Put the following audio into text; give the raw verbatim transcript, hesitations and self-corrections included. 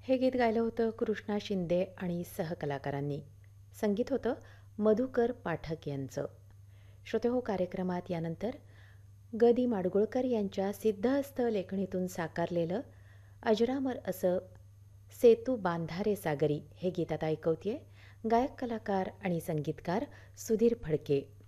हे गीत गायलं होतं कृष्णा शिंदे आणि सहकलाकारांनी. संगीत होतं मधुकर पाठक यांचं. श्रोतेहो, कार्यक्रमात यानंतर ग दी माडगुळकर यांच्या सिद्धहस्त लेखणीतून साकारलेलं अजरामर असं सेतू बांधारे सागरी हे गीत आता ऐकवतेय. गायक कलाकार आणि संगीतकार सुधीर फडके.